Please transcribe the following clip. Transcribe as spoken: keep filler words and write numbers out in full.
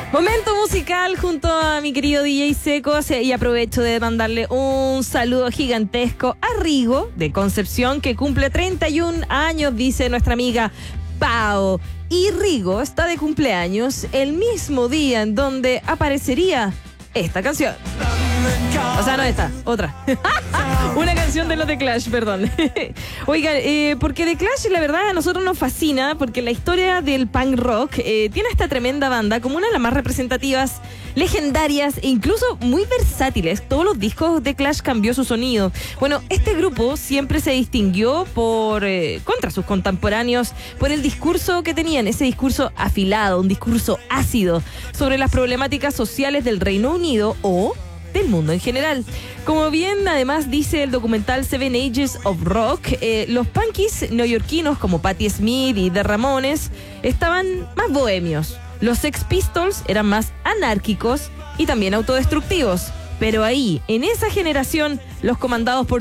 Momento musical junto a mi querido D J Secos, y aprovecho de mandarle un saludo gigantesco a Rigo de Concepción, que cumple treinta y un años, dice nuestra amiga Pau. Y Rigo está de cumpleaños el mismo día en donde aparecería esta canción. O sea, no esta, otra. Una canción de los The Clash, perdón. Oigan, eh, porque The Clash, la verdad, a nosotros nos fascina, porque la historia del punk rock eh, tiene esta tremenda banda como una de las más representativas, legendarias e incluso muy versátiles. Todos los discos de Clash cambió su sonido. Bueno, este grupo siempre se distinguió por eh, contra sus contemporáneos por el discurso que tenían, ese discurso afilado, un discurso ácido sobre las problemáticas sociales del Reino Unido o del mundo en general. Como bien además dice el documental Seven Ages of Rock, eh, los punkies neoyorquinos como Patti Smith y The Ramones estaban más bohemios. Los Sex Pistols eran más anárquicos y también autodestructivos. Pero ahí, en esa generación, los comandados por